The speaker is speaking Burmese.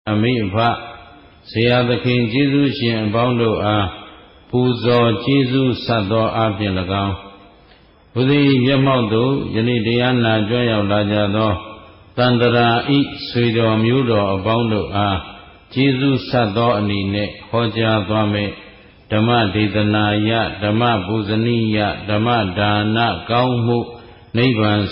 အမိအဖဆရာသခင်ကျေးဇူးရှင်အပေါင်းတို့အားပူဇော်ကျေးဇူးဆပ်သောအားဖြင့်၎င်းဘုရားမျက်မှောက်သို့ယနေ့တရားနာကြွရောက်လာကြသောတန္တရာဤဆွေတော်မျိုးတော်အပေါင်းတို့အားကျေးဇူးဆပ်သောအနေနဲ့ဟောကြားသွားမယ်ဓမ္မဒေသနာယဓမ္မပူဇနီယဓမ္မဒါနကောင်းမှုနိဗ္ဗာန်